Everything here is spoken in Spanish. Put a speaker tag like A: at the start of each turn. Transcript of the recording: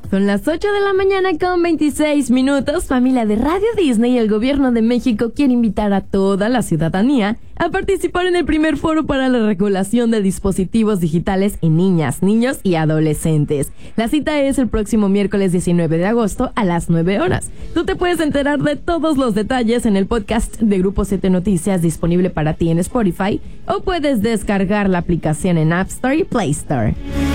A: Son las 8 de la mañana con 26 minutos. Familia de Radio Disney y el Gobierno de México quiere invitar a toda la ciudadanía a participar en el primer foro para la regulación de dispositivos digitales en niñas, niños y adolescentes. La cita es el próximo miércoles 19 de agosto a las 9 horas. Tú te puedes enterar de todos los detalles en el podcast de Grupo 7 Noticias disponible para ti en Spotify, o puedes descargar la aplicación en App Store y Play Store.